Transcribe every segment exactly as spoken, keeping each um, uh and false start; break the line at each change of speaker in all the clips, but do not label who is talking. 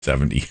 seventy.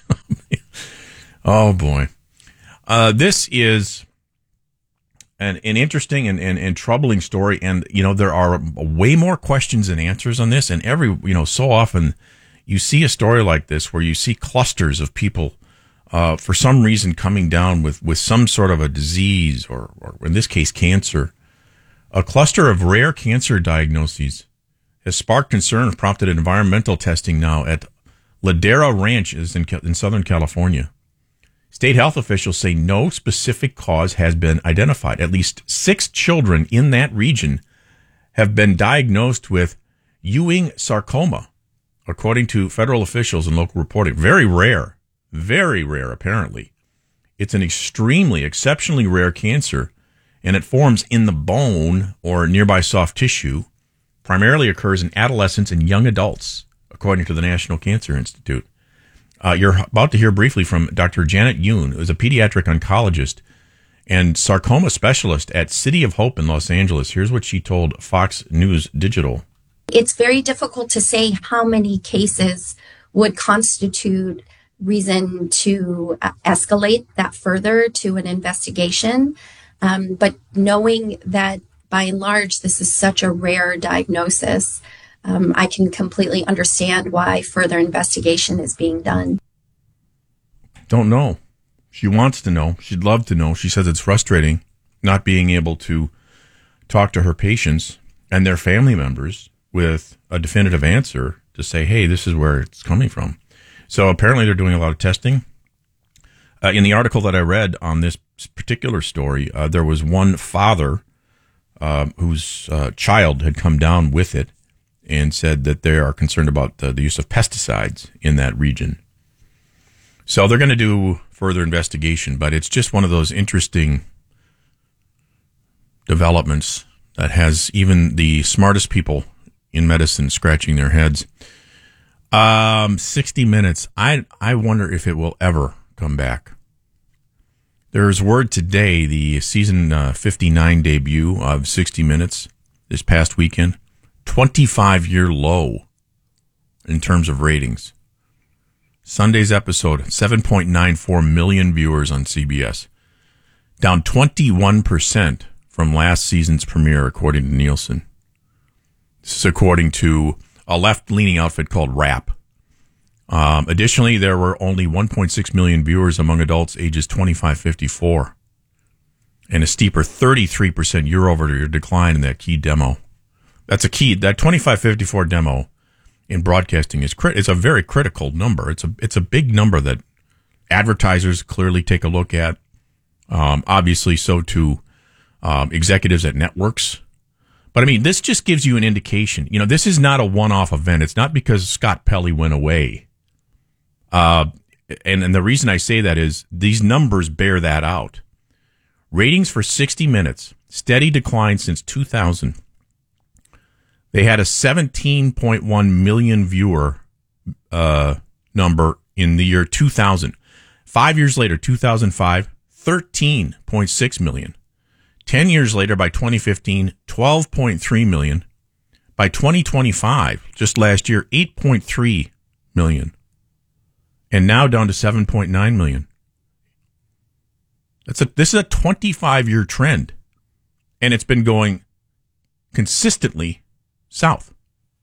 Oh, boy. Uh, this is an, an interesting and, and, and troubling story. And, you know, there are way more questions than answers on this. And every, you know, so often you see a story like this where you see clusters of people uh, for some reason coming down with, with some sort of a disease or, or, in this case, cancer. A cluster of rare cancer diagnoses has sparked concern and prompted environmental testing now at Ladera Ranch is in, in Southern California. State health officials say no specific cause has been identified. At least six children in that region have been diagnosed with Ewing sarcoma, according to federal officials and local reporting. Very rare, very rare, apparently. It's an extremely, exceptionally rare cancer, and it forms in the bone or nearby soft tissue, primarily occurs in adolescents and young adults, according to the National Cancer Institute. Uh, you're about to hear briefly from Doctor Janet Yoon, who is a pediatric oncologist and sarcoma specialist at City of Hope in Los Angeles. Here's what she told Fox News Digital.
It's very difficult to say how many cases would constitute reason to escalate that further to an investigation. Um, but knowing that by and large, this is such a rare diagnosis, Um, I can completely understand why further investigation is being done.
Don't know. She wants to know. She'd love to know. She says it's frustrating not being able to talk to her patients and their family members with a definitive answer to say, hey, this is where it's coming from. So apparently they're doing a lot of testing. Uh, in the article that I read on this particular story, uh, there was one father uh, whose uh, child had come down with it, and said that they are concerned about the, the use of pesticides in that region. So they're going to do further investigation, but it's just one of those interesting developments that has even the smartest people in medicine scratching their heads. Um, sixty minutes. I I wonder if it will ever come back. There's word today, the season uh, fifty-nine debut of sixty minutes this past weekend, twenty-five-year low in terms of ratings. Sunday's episode, seven point nine four million viewers on C B S, down twenty-one percent from last season's premiere, according to Nielsen. This is according to a left-leaning outfit called Wrap. Um, additionally, there were only one point six million viewers among adults ages twenty-five to fifty-four, and a steeper thirty-three percent year-over-year decline in that key demo. That's a key. That twenty-five to fifty-four demo in broadcasting is crit- it's a very critical number. It's a it's a big number that advertisers clearly take a look at. Um, obviously, so too um, executives at networks. But I mean, this just gives you an indication. You know, this is not a one-off event. It's not because Scott Pelley went away. Uh, and and the reason I say that is these numbers bear that out. Ratings for sixty minutes, steady decline since two thousand. They had a seventeen point one million viewer uh, number in the year two thousand. Five years later, two thousand five, thirteen point six million. Ten years later, by twenty fifteen, twelve point three million. By twenty twenty-five, just last year, eight point three million. And now down to seven point nine million. That's a, this is a twenty-five-year trend. And it's been going consistently south.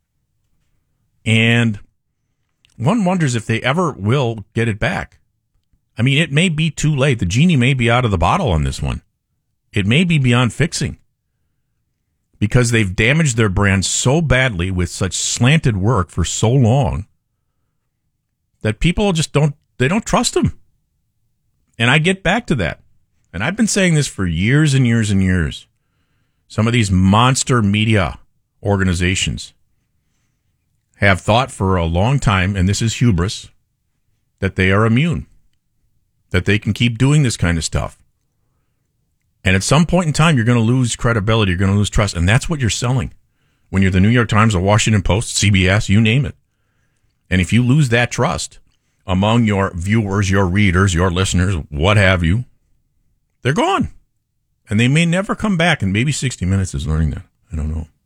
And one wonders if they ever will get it back. I mean, it may be too late. The genie may be out of the bottle on this one. It may be beyond fixing. Because they've damaged their brand so badly with such slanted work for so long that people just don't, they don't trust them. And I get back to that. And I've been saying this for years and years and years. Some of these monster media organizations have thought for a long time, and this is hubris, that they are immune, that they can keep doing this kind of stuff. And at some point in time, you're going to lose credibility, you're going to lose trust, and that's what you're selling. When you're the New York Times, the Washington Post, C B S, you name it. And if you lose that trust among your viewers, your readers, your listeners, what have you, they're gone. And they may never come back, and maybe sixty minutes is learning that. I don't know.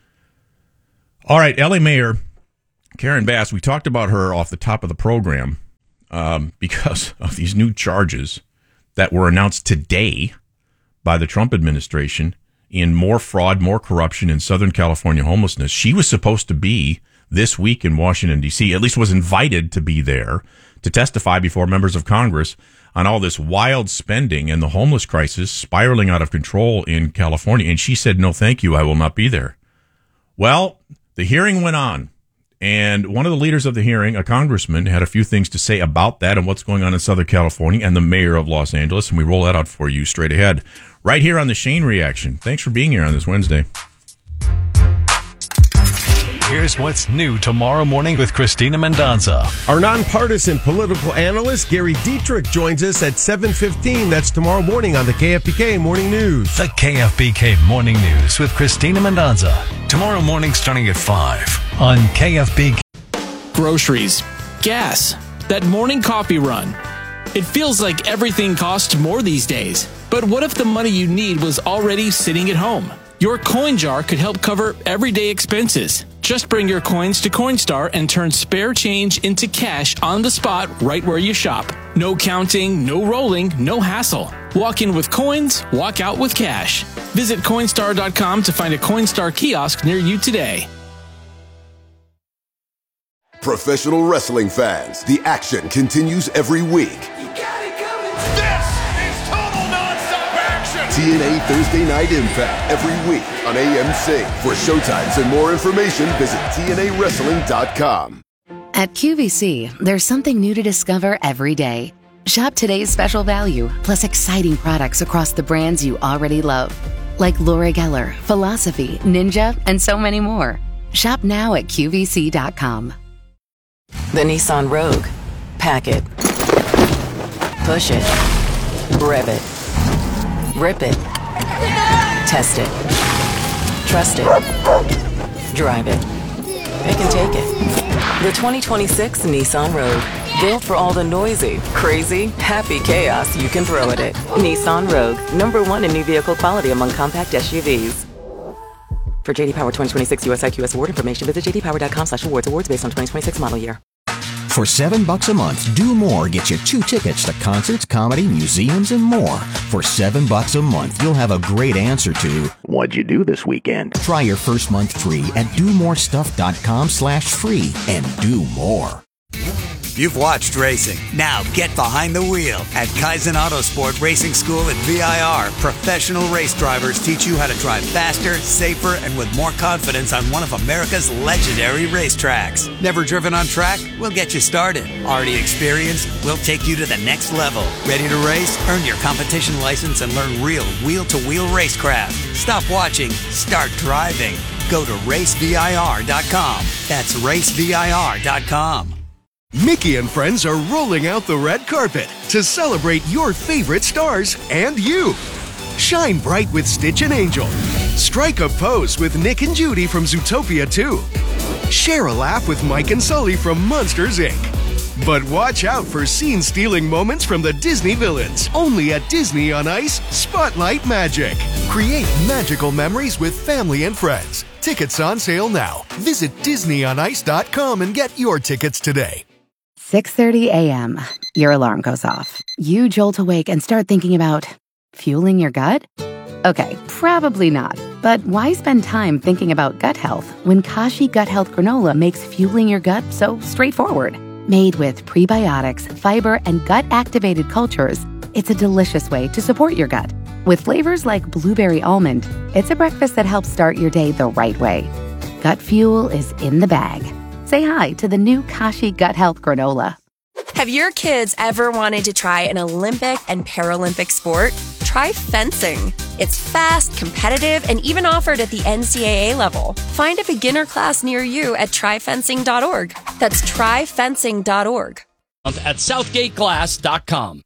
All right, L A Mayor Karen Bass, we talked about her off the top of the program. um, because of these new charges that were announced today by the Trump administration in more fraud, more corruption in Southern California homelessness. She was supposed to be this week in Washington, D C, at least was invited to be there to testify before members of Congress on all this wild spending and the homeless crisis spiraling out of control in California. And she said, no, thank you. I will not be there. Well, the hearing went on. And one of the leaders of the hearing, a congressman, had a few things to say about that and what's going on in Southern California, and the mayor of Los Angeles. And we roll that out for you straight ahead, right here on the Shane Reaction. Thanks for being here on this Wednesday.
Here's what's new tomorrow morning with Christina Mendonca.
Our nonpartisan political analyst, Gary Dietrich, joins us at seven fifteen. That's tomorrow morning on the K F B K Morning News.
The K F B K Morning News with Christina Mendonca. Tomorrow morning starting at five on K F B K.
Groceries, gas, that morning coffee run. It feels like everything costs more these days. But what if the money you need was already sitting at home? Your coin jar could help cover everyday expenses. Just bring your coins to Coinstar and turn spare change into cash on the spot right where you shop. No counting, no rolling, no hassle. Walk in with coins, walk out with cash. Visit Coinstar dot com to find a Coinstar kiosk near you today.
Professional wrestling fans, the action continues every week.
You got it coming. This is total nonstop action.
T N A Thursday Night Impact every week on A M C. For showtimes and more information, visit T N A wrestling dot com.
At Q V C, there's something new to discover every day. Shop today's special value, plus exciting products across the brands you already love. Like Laura Geller, Philosophy, Ninja, and so many more. Shop now at Q V C dot com.
The Nissan Rogue. Pack it. Push it. Rev it. Rip it. Test it. Trust it. Drive it. Pick and take it. The twenty twenty-six Nissan Rogue. Built for all the noisy, crazy, happy chaos you can throw at it. Nissan Rogue. Number one in new vehicle quality among compact S U Vs. For J D Power twenty twenty-six U S I Q S award information, visit j d power dot com slash awards. Awards based on twenty twenty-six model year.
For seven bucks a month, Do More gets you two tickets to concerts, comedy, museums, and more. For seven bucks a month, you'll have a great answer to what'd you do this weekend? Try your first month free at do more stuff dot com slash free and do more.
You've watched racing. Now get behind the wheel. At Kaizen Autosport Racing School at V I R, professional race drivers teach you how to drive faster, safer, and with more confidence on one of America's legendary racetracks. Never driven on track? We'll get you started. Already experienced? We'll take you to the next level. Ready to race? Earn your competition license and learn real wheel-to-wheel racecraft. Stop watching. Start driving. Go to race V I R dot com. That's race V I R dot com.
Mickey and friends are rolling out the red carpet to celebrate your favorite stars and you. Shine bright with Stitch and Angel. Strike a pose with Nick and Judy from Zootopia two. Share a laugh with Mike and Sully from Monsters, Incorporated. But watch out for scene-stealing moments from the Disney villains. Only at Disney on Ice, Spotlight Magic. Create magical memories with family and friends. Tickets on sale now. Visit disney on ice dot com and get your tickets today.
six thirty a.m. Your alarm goes off. You jolt awake and start thinking about fueling your gut? Okay, probably not. But why spend time thinking about gut health when Kashi Gut Health Granola makes fueling your gut so straightforward? Made with prebiotics, fiber, and gut-activated cultures, it's a delicious way to support your gut. With flavors like blueberry almond, it's a breakfast that helps start your day the right way. Gut fuel is in the bag. Say hi to the new Kashi Gut Health Granola.
Have your kids ever wanted to try an Olympic and Paralympic sport? Try fencing. It's fast, competitive, and even offered at the N C double A level. Find a beginner class near you at try fencing dot org. That's try fencing dot org.
At southgate glass dot com.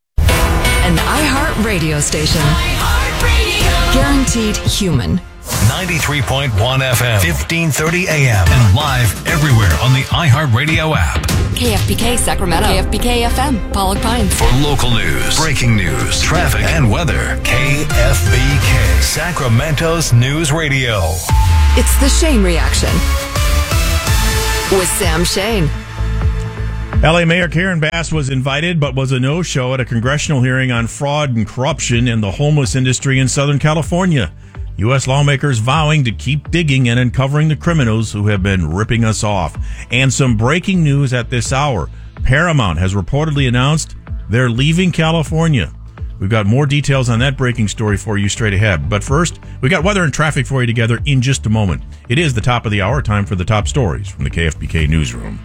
An iHeart radio station. iHeart Radio. Guaranteed human.
ninety-three point one F M, fifteen thirty A M, and live everywhere on the iHeartRadio app.
K F B K Sacramento. K F B K F M, Pollock Pines.
For local news, breaking news, traffic, and weather, K F B K, Sacramento's News Radio.
It's the Shane Reaction with Sam Shane.
L A Mayor Karen Bass was invited but was a no-show at a congressional hearing on fraud and corruption in the homeless industry in Southern California. U S lawmakers vowing to keep digging and uncovering the criminals who have been ripping us off. And some breaking news at this hour. Paramount has reportedly announced they're leaving California. We've got more details on that breaking story for you straight ahead. But first, we got weather and traffic for you together in just a moment. It is the top of the hour, time for the top stories from the K F B K newsroom.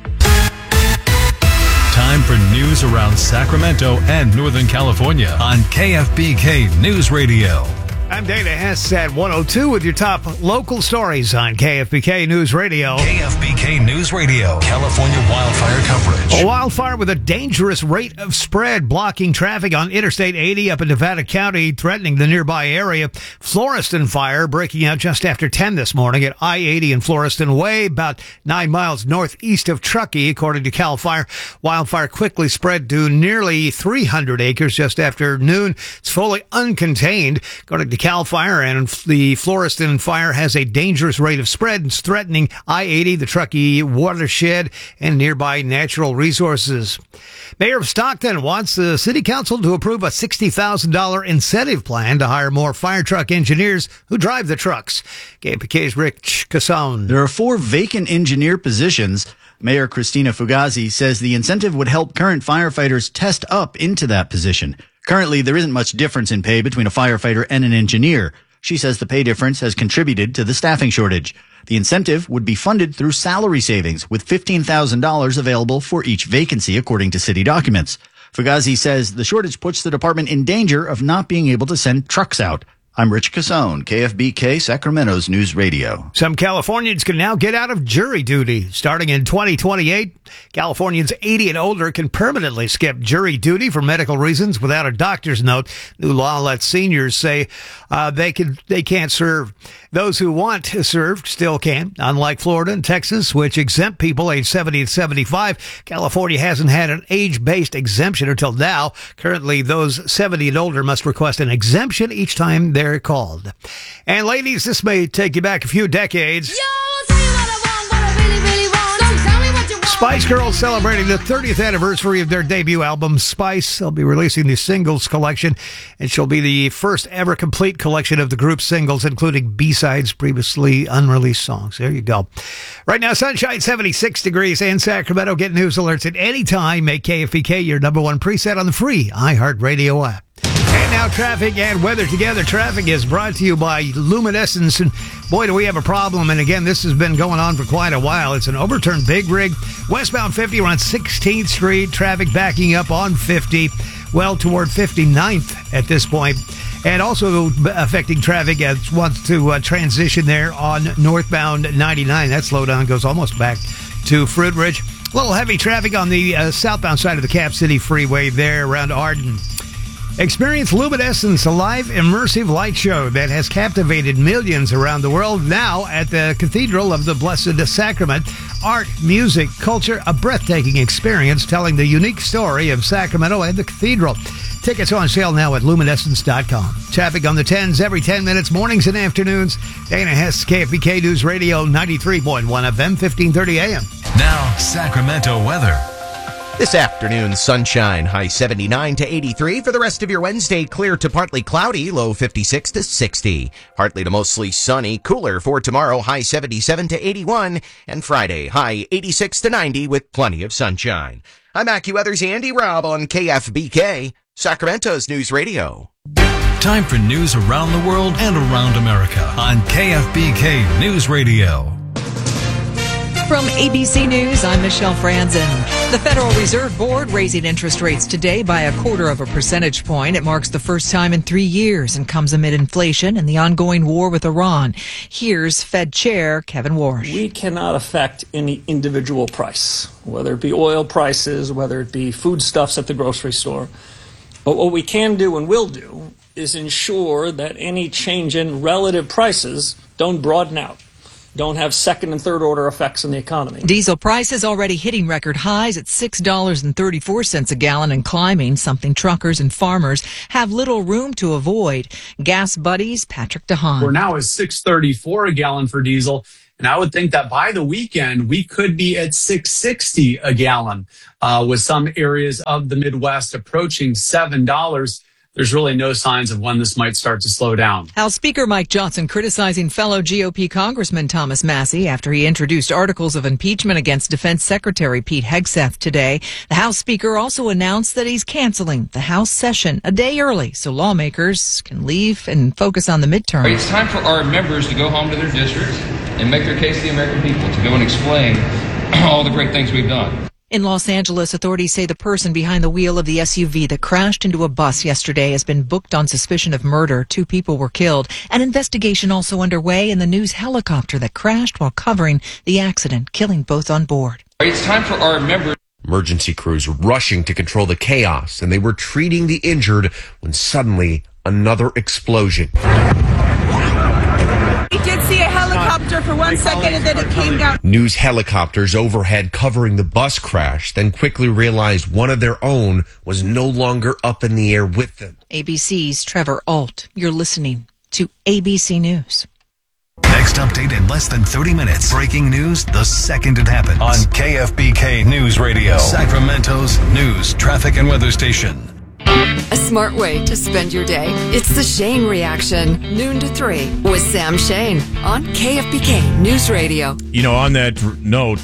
Time for news around Sacramento and Northern California on K F B K News Radio.
I'm Dana Hess at one oh two with your top local stories on K F B K News Radio.
K F B K News Radio, California wildfire coverage.
A wildfire with a dangerous rate of spread blocking traffic on Interstate eighty up in Nevada County, threatening the nearby area. Florestan fire breaking out just after ten this morning at I eighty in Florestan Way, about nine miles northeast of Truckee, according to CAL FIRE. Wildfire quickly spread to nearly three hundred acres just after noon. It's fully uncontained, according to CAL FIRE, and the Florestan fire has a dangerous rate of spread. It's threatening I eighty, the Truckee watershed, and nearby natural resources. Mayor of Stockton wants the city council to approve a sixty thousand dollars incentive plan to hire more fire truck engineers who drive the trucks. K F B K's Rich Casson.
There are four vacant engineer positions. Mayor Christina Fugazi says the incentive would help current firefighters test up into that position. Currently, there isn't much difference in pay between a firefighter and an engineer. She says the pay difference has contributed to the staffing shortage. The incentive would be funded through salary savings, with fifteen thousand dollars available for each vacancy, according to city documents. Fugazi says the shortage puts the department in danger of not being able to send trucks out. I'm Rich Casson, K F B K Sacramento's News Radio.
Some Californians can now get out of jury duty. Starting in twenty twenty-eight, Californians eighty and older can permanently skip jury duty for medical reasons without a doctor's note. New law lets seniors say uh, they can they can't serve. Those who want to serve still can. Unlike Florida and Texas, which exempt people age seventy to seventy-five, California hasn't had an age-based exemption until now. Currently, those seventy and older must request an exemption each time they're called. And ladies, this may take you back a few decades. Spice Girls celebrating the thirtieth anniversary of their debut album, Spice. They'll be releasing the singles collection, and she'll be the first ever complete collection of the group's singles, including B-sides, previously unreleased songs. There you go. Right now, sunshine, seventy-six degrees in Sacramento. Get news alerts at any time. Make K F B K your number one preset on the free iHeartRadio app. And now traffic and weather together. Traffic is brought to you by Luminescence. And boy, do we have a problem. And again, this has been going on for quite a while. It's an overturned big rig. Westbound fifty, we're on sixteenth Street. Traffic backing up on fifty, well toward fifty-ninth at this point. And also affecting traffic as wants to uh, transition there on northbound ninety-nine. That slowdown goes almost back to Fruitridge. A little heavy traffic on the uh, southbound side of the Cap City Freeway there around Arden. Experience Luminescence, a live immersive light show that has captivated millions around the world, now at the Cathedral of the Blessed Sacrament. Art, music, culture, a breathtaking experience telling the unique story of Sacramento and the Cathedral. Tickets on sale now at luminescence dot com. Traffic on the tens every ten minutes, mornings and afternoons. Dana Hess, K F B K News Radio, ninety-three point one F M, fifteen thirty A M.
Now, Sacramento weather.
This afternoon, sunshine, high seventy-nine to eighty-three. For the rest of your Wednesday, clear to partly cloudy, low fifty-six to sixty. Partly to mostly sunny, cooler for tomorrow, high seventy-seven to eighty-one. And Friday, high eighty-six to ninety with plenty of sunshine. I'm AccuWeather's Andy Robb on K F B K, Sacramento's News Radio.
Time for news around the world and around America on K F B K News Radio.
From A B C News, I'm Michelle Franzen. The Federal Reserve Board raising interest rates today by a quarter of a percentage point. It marks the first time in three years and comes amid inflation and the ongoing war with Iran. Here's Fed Chair Kevin Warsh.
We cannot affect any individual price, whether it be oil prices, whether it be foodstuffs at the grocery store. But what we can do and will do is ensure that any change in relative prices don't broaden out, don't have second and third order effects on the economy.
Diesel prices already hitting record highs at six dollars and thirty-four cents a gallon and climbing, something truckers and farmers have little room to avoid. Gas Buddies, Patrick DeHaan.
We're now at six thirty-four a gallon for diesel. And I would think that by the weekend, we could be at six sixty a gallon, uh, with some areas of the Midwest approaching seven dollars. There's really no signs of when this might start to slow down.
House Speaker Mike Johnson criticizing fellow G O P Congressman Thomas Massie after he introduced articles of impeachment against Defense Secretary Pete Hegseth today. The House Speaker also announced that he's canceling the House session a day early so lawmakers can leave and focus on the midterm.
It's time for our members to go home to their districts and make their case to the American people, to go and explain all the great things we've done.
In Los Angeles, authorities say the person behind the wheel of the S U V that crashed into a bus yesterday has been booked on suspicion of murder. Two people were killed. An investigation also underway in the news helicopter that crashed while covering the accident, killing both on board.
It's time for our members.
Emergency crews rushing to control the chaos, and they were treating the injured when suddenly another explosion.
We did see a helicopter for one second and then it came down.
News helicopters overhead covering the bus crash, then quickly realized one of their own was no longer up in the air with them.
A B C's Trevor Alt. You're listening to A B C News.
Next update in less than thirty minutes. Breaking news the second it happens. On K F B K News Radio, Sacramento's news, traffic, and weather station.
A smart way to spend your day. It's the Shane Reaction, noon to three, with Sam Shane on K F B K News Radio.
You know, on that note,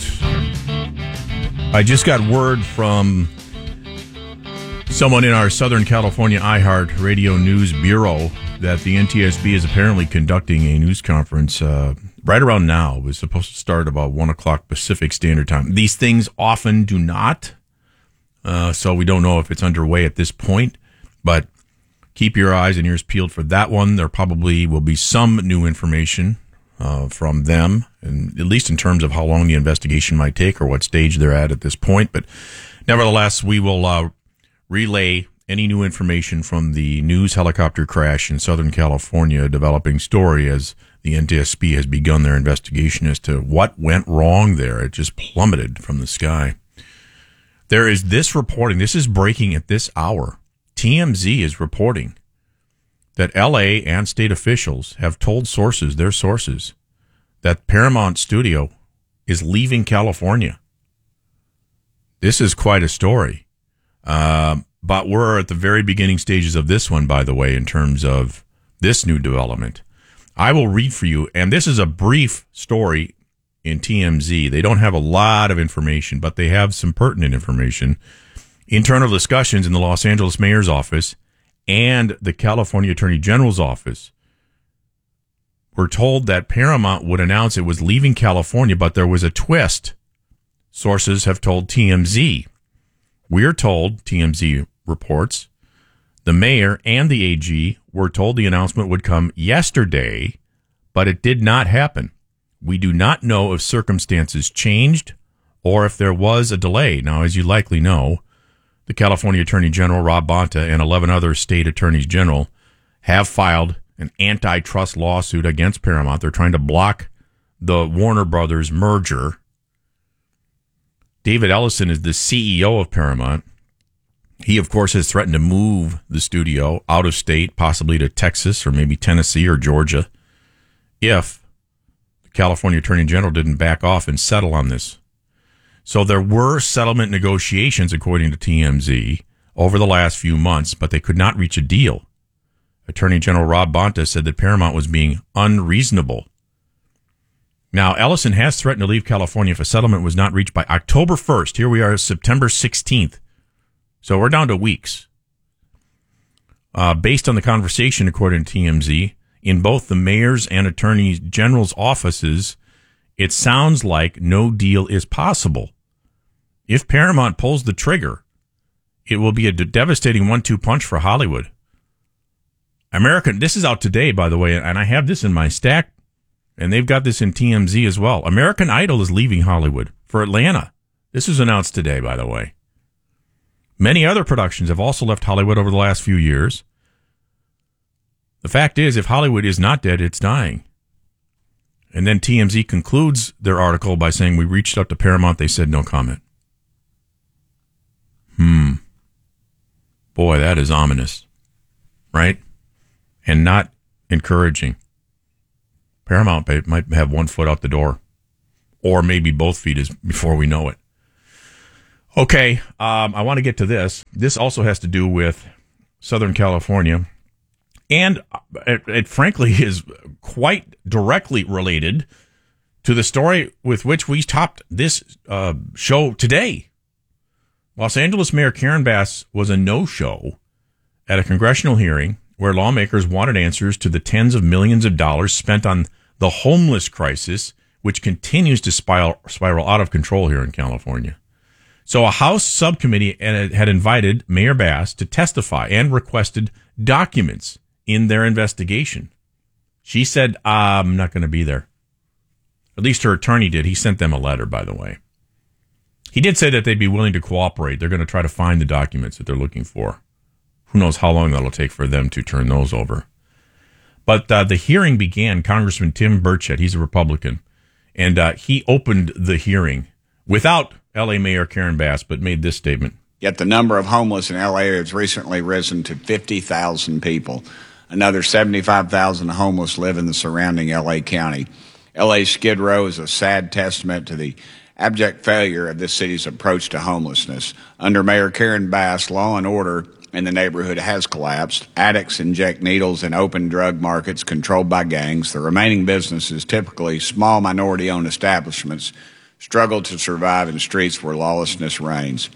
I just got word from someone in our Southern California iHeart Radio News Bureau that the N T S B is apparently conducting a news conference uh, right around now. It was supposed to start about one o'clock Pacific Standard Time. These things often do not. Uh, so we don't know if it's underway at this point, but keep your eyes and ears peeled for that one. There probably will be some new information uh, from them, and at least in terms of how long the investigation might take or what stage they're at at this point. But nevertheless, we will uh, relay any new information from the news helicopter crash in Southern California developing story as the N T S B has begun their investigation as to what went wrong there. It just plummeted from the sky. There is this reporting, this is breaking at this hour. T M Z is reporting that L A and state officials have told sources, their sources, that Paramount Studio is leaving California. This is quite a story. Uh, but we're at the very beginning stages of this one, by the way, in terms of this new development. I will read for you, and this is a brief story in T M Z. They don't have a lot of information, but they have some pertinent information. Internal discussions in the Los Angeles mayor's office and the California Attorney General's office were told that Paramount would announce it was leaving California, but there was a twist. Sources have told T M Z. We're told, T M Z reports, the mayor and the A G were told the announcement would come yesterday, but it did not happen. We do not know if circumstances changed or if there was a delay. Now, as you likely know, the California Attorney General, Rob Bonta, and eleven other state attorneys general have filed an antitrust lawsuit against Paramount. They're trying to block the Warner Brothers merger. David Ellison is the C E O of Paramount. He, of course, has threatened to move the studio out of state, possibly to Texas or maybe Tennessee or Georgia, if California Attorney General didn't back off and settle on this. So there were settlement negotiations, according to T M Z, over the last few months, but they could not reach a deal. Attorney General Rob Bonta said that Paramount was being unreasonable. Now, Ellison has threatened to leave California if a settlement was not reached by October first. Here we are, September sixteenth. So we're down to weeks. Uh, based on the conversation, according to T M Z, in both the mayor's and attorney general's offices, it sounds like no deal is possible. If Paramount pulls the trigger, it will be a devastating one two punch for Hollywood. American, this is out today, by the way, and I have this in my stack, and they've got this in T M Z as well. American Idol is leaving Hollywood for Atlanta. This was announced today, by the way. Many other productions have also left Hollywood over the last few years. The fact is, if Hollywood is not dead, it's dying. And then T M Z concludes their article by saying, we reached out to Paramount. They said no comment. Hmm. Boy, that is ominous. Right? And not encouraging. Paramount might have one foot out the door. or maybe both feet is before we know it. Okay, um, I want to get to this. This also has to do with Southern California, and it, it frankly is quite directly related to the story with which we topped this uh, show today. Los Angeles Mayor Karen Bass was a no-show at a congressional hearing where lawmakers wanted answers to the tens of millions of dollars spent on the homeless crisis, which continues to spiral, spiral out of control here in California. So a House subcommittee had invited Mayor Bass to testify and requested documents in their investigation. She said, I'm not going to be there. At least her attorney did. He sent them a letter, by the way. He did say that they'd be willing to cooperate. They're going to try to find the documents that they're looking for. Who knows how long that'll take for them to turn those over. But uh, the hearing began. Congressman Tim Burchett, he's a Republican, and uh, he opened the hearing without L A Mayor Karen Bass, but made this statement.
Yet the number of homeless in L A has recently risen to fifty thousand people. Another seventy-five thousand homeless live in the surrounding L A County. L A Skid Row is a sad testament to the abject failure of this city's approach to homelessness. Under Mayor Karen Bass, law and order in the neighborhood has collapsed. Addicts inject needles in open drug markets controlled by gangs. The remaining businesses, typically small minority-owned establishments, struggle to survive in streets where lawlessness reigns.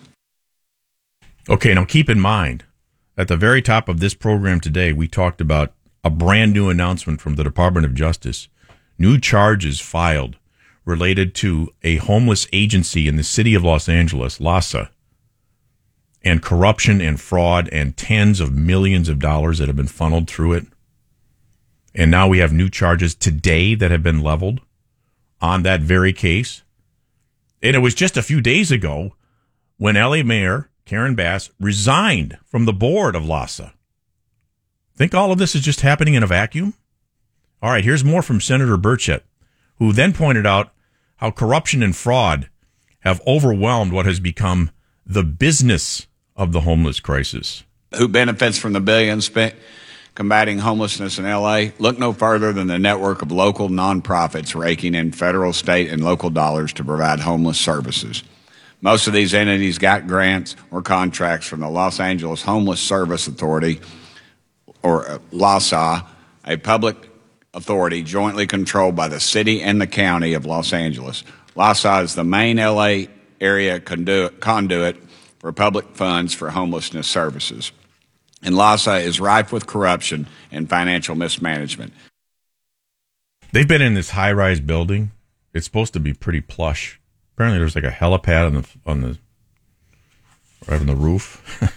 Okay, now keep in mind, at the very top of this program today, we talked about a brand new announcement from the Department of Justice. New charges filed related to a homeless agency in the city of Los Angeles, LAHSA, and corruption and fraud and tens of millions of dollars that have been funneled through it. And now we have new charges today that have been leveled on that very case. And it was just a few days ago when L A Mayor Karen Bass resigned from the board of LAHSA. Think all of this is just happening in a vacuum? All right, here's more from Senator Burchett, who then pointed out how corruption and fraud have overwhelmed what has become the business of the homeless crisis.
Who benefits from the billions spent combating homelessness in L A? Look no further than the network of local nonprofits raking in federal, state, and local dollars to provide homeless services. Most of these entities got grants or contracts from the Los Angeles Homeless Service Authority, or LAHSA, a public authority jointly controlled by the city and the county of Los Angeles. LAHSA is the main L A area conduit, conduit for public funds for homelessness services. And LAHSA is rife with corruption and financial mismanagement.
They've been in this high-rise building. It's supposed to be pretty plush. Apparently there's like a helipad on the on the right on the roof.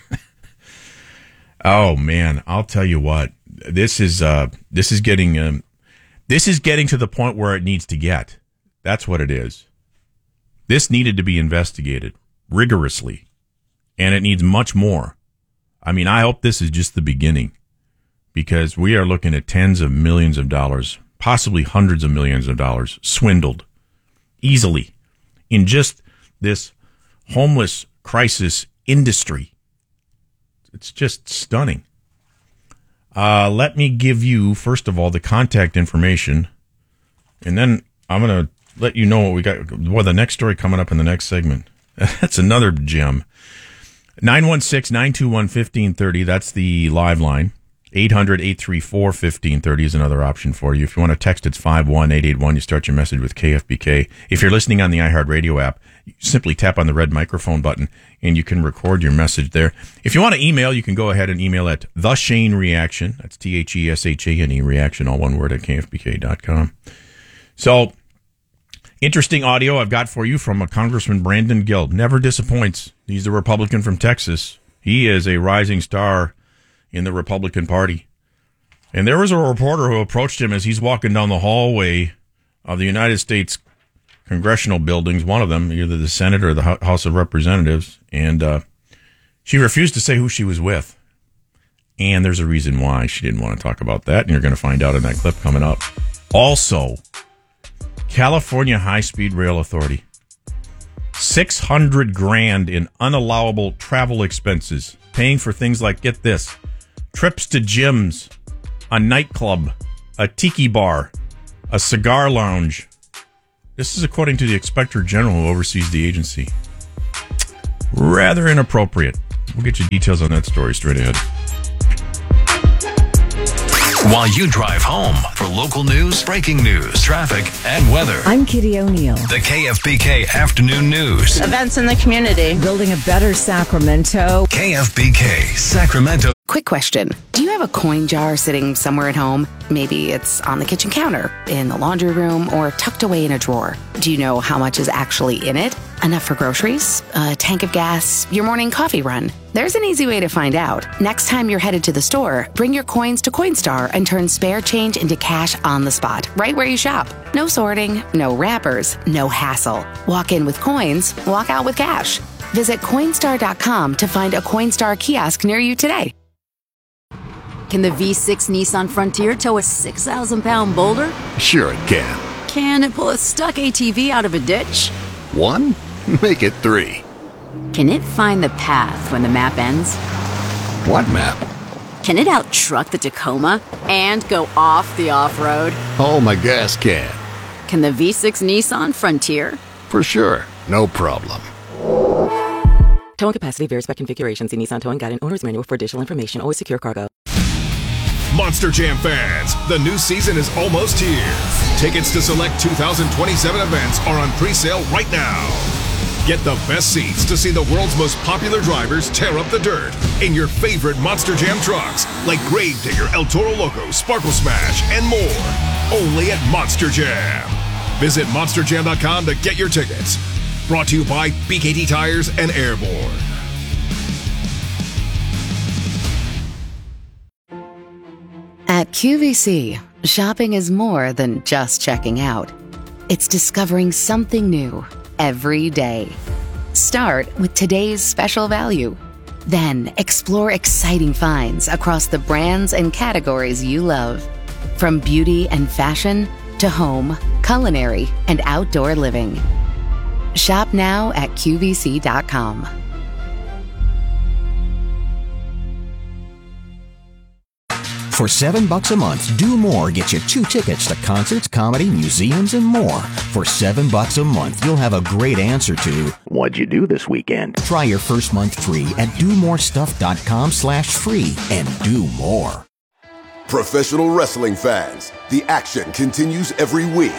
Oh man, I'll tell you what. This is uh, this is getting um, this is getting to the point where it needs to get. That's what it is. This needed to be investigated rigorously, and it needs much more. I mean, I hope this is just the beginning, because we are looking at tens of millions of dollars, possibly hundreds of millions of dollars, swindled easily in just this homeless crisis industry. It's just stunning. Uh, let me give you, first of all, the contact information, and then I'm going to let you know what we got. Well, the next story coming up in the next segment. That's another gem. nine one six, nine two one, one five three zero. That's the live line. eight hundred, eight three four, one five three zero is another option for you. If you want to text, it's five one eight eight one. You start your message with K F B K. If you're listening on the iHeartRadio app, you simply tap on the red microphone button, and you can record your message there. If you want to email, you can go ahead and email at The Shane Reaction. That's T H E S H A N E Reaction, all one word, at K F B K dot com. So, interesting audio I've got for you from a Congressman Brandon Guild. Never disappoints. He's a Republican from Texas. He is a rising star in the Republican Party. And there was a reporter who approached him as he's walking down the hallway of the United States congressional buildings, one of them, either the Senate or the House of Representatives, and uh, she refused to say who she was with. And there's a reason why she didn't want to talk about that, and you're going to find out in that clip coming up. Also, California High-Speed Rail Authority, six hundred grand in unallowable travel expenses, paying for things like, get this, trips to gyms, a nightclub, a tiki bar, a cigar lounge. This is according to the Inspector General who oversees the agency. Rather inappropriate. We'll get you details on that story straight ahead.
While you drive home for local news, breaking news, traffic, and weather.
I'm Kitty O'Neill.
The K F B K Afternoon News.
Events in the community.
Building a better Sacramento.
K F B K Sacramento.
Quick question. Do you have a coin jar sitting somewhere at home? Maybe it's on the kitchen counter, in the laundry room, or tucked away in a drawer. Do you know how much is actually in it? Enough for groceries? A tank of gas? Your morning coffee run? There's an easy way to find out. Next time you're headed to the store, bring your coins to Coinstar and turn spare change into cash on the spot, right where you shop. No sorting, no wrappers, no hassle. Walk in with coins, walk out with cash. Visit Coinstar dot com to find a Coinstar kiosk near you today.
Can the V six Nissan Frontier tow a six thousand pound boulder?
Sure it can.
Can it pull a stuck A T V out of a ditch?
One? Make it three.
Can it find the path when the map ends?
What map?
Can it out-truck the Tacoma and go off the off-road?
Oh, my gas can.
Can the V six Nissan Frontier?
For sure. No problem.
Towing capacity varies by configuration. See Nissan Towing Guide and Owner's Manual for additional information. Always secure cargo.
Monster Jam fans, the new season is almost here. Tickets to select two thousand twenty-seven events are on pre-sale right now. Get the best seats to see the world's most popular drivers tear up the dirt in your favorite Monster Jam trucks, like Gravedigger, El Toro Loco, Sparkle Smash, and more. Only at Monster Jam. Visit monster jam dot com to get your tickets. Brought to you by B K T Tires and Airborne.
At Q V C, shopping is more than just checking out. It's discovering something new every day. Start with today's special value. Then explore exciting finds across the brands and categories you love. From beauty and fashion to home, culinary, and outdoor living. Shop now at Q V C dot com.
For seven bucks a month, Do More gets you two tickets to concerts, comedy, museums, and more. For seven bucks a month, you'll have a great answer to what'd you do this weekend? Try your first month free at do more stuff dot com slash free and do more.
Professional wrestling fans, the action continues every week.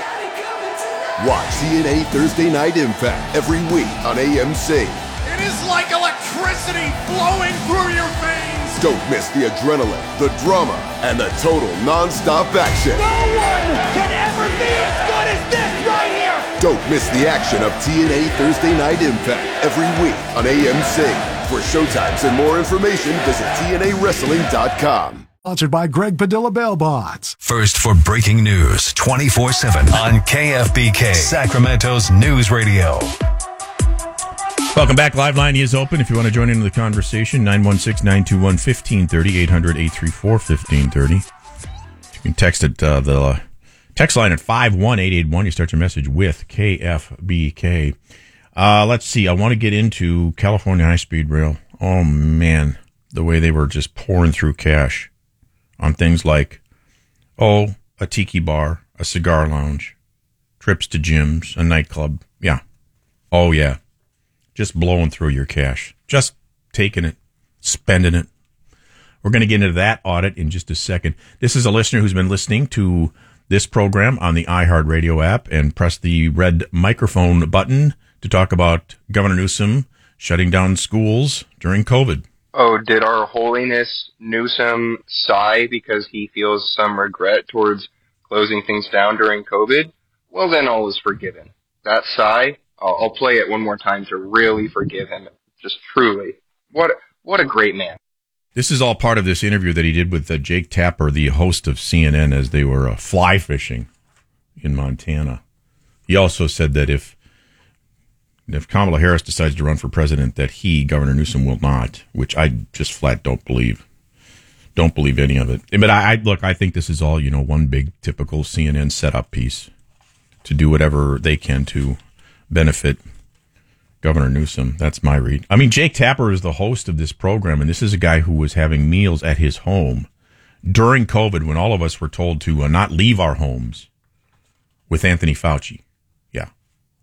Watch T N A Thursday Night Impact every week on A M C.
It is like electricity flowing through your veins.
Don't miss the adrenaline, the drama, and the total non-stop action.
No one can ever be as good as this right here.
Don't miss the action of T N A Thursday Night Impact every week on A M C. For showtimes and more information, visit T N A wrestling dot com.
Sponsored by Greg Padilla Bail Bonds.
First for breaking news twenty-four seven on K F B K, Sacramento's news radio.
Welcome back. Live line is open. If you want to join into the conversation, nine one six, nine two one, one five three zero, eight hundred, eight three four, one five three zero. You can text it, uh, the uh, text line at five one eight eight one. You start your message with K F B K. Uh, let's see. I want to get into California High-Speed Rail. Oh, man. The way they were just pouring through cash on things like, oh, a tiki bar, a cigar lounge, trips to gyms, a nightclub. Yeah. Oh, yeah. Just blowing through your cash. Just taking it, spending it. We're going to get into that audit in just a second. This is a listener who's been listening to this program on the iHeartRadio app and press the red microphone button to talk about Governor Newsom shutting down schools during COVID.
Oh, did our holiness Newsom sigh because he feels some regret towards closing things down during COVID? Well, then all is forgiven. That sigh, I'll, I'll play it one more time to really forgive him. Just truly. What, what a great man.
This is all part of this interview that he did with uh, Jake Tapper, the host of C N N, as they were uh, fly fishing in Montana. He also said that if if Kamala Harris decides to run for president, that he, Governor Newsom, will not, which I just flat don't believe. Don't believe any of it. But I, I look, I think this is all, you know, one big typical C N N setup piece to do whatever they can to benefit Governor Newsom. That's my read. I mean, Jake Tapper is the host of this program, and this is a guy who was having meals at his home during COVID when all of us were told to uh, not leave our homes with Anthony Fauci.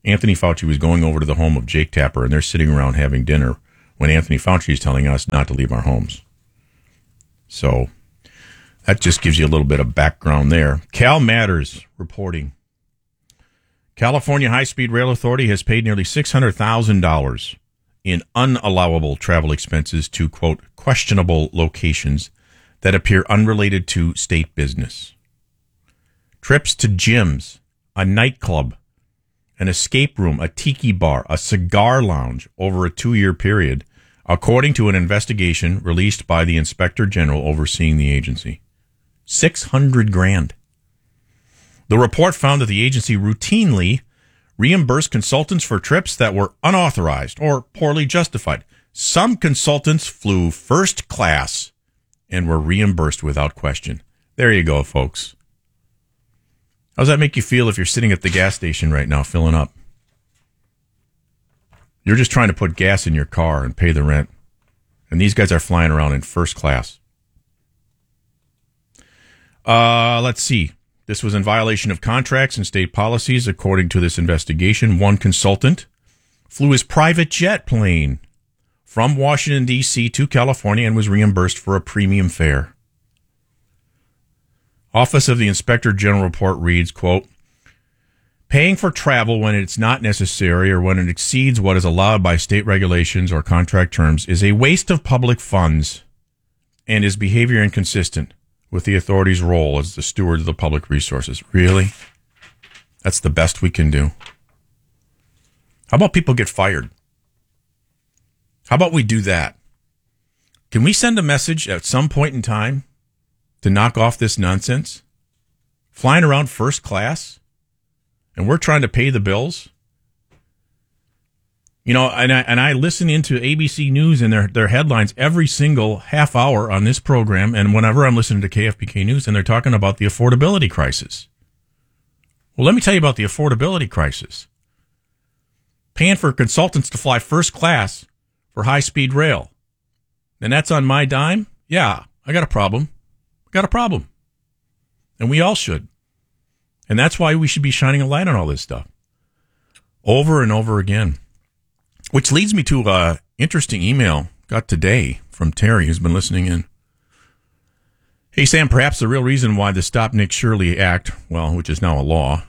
Anthony Fauci was going over to the home of Jake Tapper, and they're sitting around having dinner when Anthony Fauci is telling us not to leave our homes. So that just gives you a little bit of background there. Cal Matters reporting. California High-Speed Rail Authority has paid nearly six hundred thousand dollars in unallowable travel expenses to, quote, questionable locations that appear unrelated to state business. Trips to gyms, a nightclub, an escape room, a tiki bar, a cigar lounge over a two-year period, according to an investigation released by the Inspector General overseeing the agency. Six hundred grand. The report found that the agency routinely reimbursed consultants for trips that were unauthorized or poorly justified. Some consultants flew first class and were reimbursed without question. There you go, folks. How does that make you feel if you're sitting at the gas station right now filling up? You're just trying to put gas in your car and pay the rent. And these guys are flying around in first class. Uh, let's see. This was in violation of contracts and state policies, according to this investigation. One consultant flew his private jet plane from Washington, D C to California and was reimbursed for a premium fare. Office of the Inspector General report reads, quote, paying for travel when it's not necessary or when it exceeds what is allowed by state regulations or contract terms is a waste of public funds and is behavior inconsistent with the authority's role as the steward of the public resources. Really? That's the best we can do. How about people get fired? How about we do that? Can we send a message at some point in time to knock off this nonsense? Flying around first class, and we're trying to pay the bills? You know, and I, and I listen into A B C News and their, their headlines every single half hour on this program, and whenever I'm listening to K F B K News, and they're talking about the affordability crisis. Well, let me tell you about the affordability crisis. Paying for consultants to fly first class for high-speed rail. And that's on my dime? Yeah, I got a problem. I got a problem. And we all should. And that's why we should be shining a light on all this stuff. Over and over again. Which leads me to an interesting email got today from Terry, who's been listening in. Hey, Sam, perhaps the real reason why the Stop Nick Shirley Act, well, which is now a law,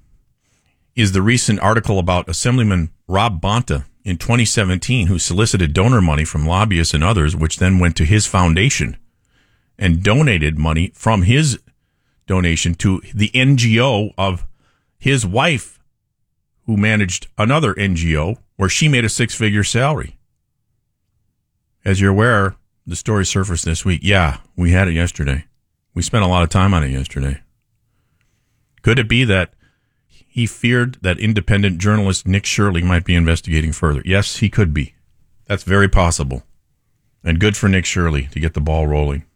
is the recent article about Assemblyman Rob Bonta in twenty seventeen, who solicited donor money from lobbyists and others, which then went to his foundation and donated money from his donation to the N G O of his wife, who managed another N G O where she made a six-figure salary. As you're aware, the story surfaced this week. Yeah, we had it yesterday. We spent a lot of time on it yesterday. Could it be that he feared that independent journalist Nick Shirley might be investigating further? Yes, he could be. That's very possible. And good for Nick Shirley to get the ball rolling.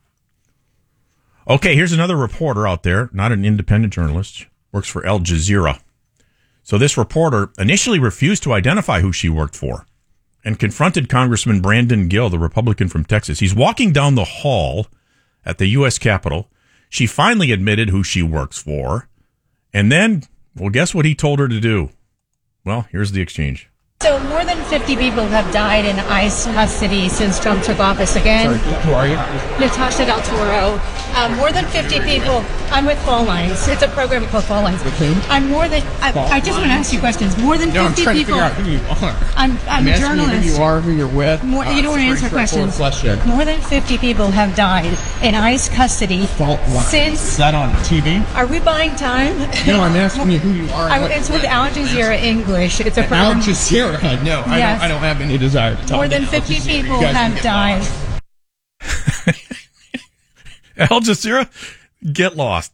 Okay, here's another reporter out there, not an independent journalist, works for Al Jazeera. So this reporter initially refused to identify who she worked for and confronted Congressman Brandon Gill, the Republican from Texas. He's walking down the hall at the U S Capitol. She finally admitted who she works for. And then, well, guess what he told her to do? Well, here's the exchange.
So more than fifty people have died in ICE custody since Trump took office again.
Sorry, who are you?
Natasha Del Toro. Um, more than fifty people. I'm with Fall Lines. It's a program called Fall Lines.
With whom?
I'm more than. I, I just want to ask you questions. More than
no,
fifty
I'm trying
people.
To figure out who you are.
I'm. I'm,
I'm
a
asking
journalist.
You who you are, who you're with.
More,
uh,
you don't want to answer questions.
Question.
More than fifty people have died in ICE custody
Fault line.
since.
Is that on T V?
Are we buying time?
No, I'm asking you who you are.
I, it's with Al Jazeera English. It's a program.
Al Jazeera. No, I
Yes.
don't. I don't have any desire to talk.
More than fifty people have died.
Al Jazeera, get lost.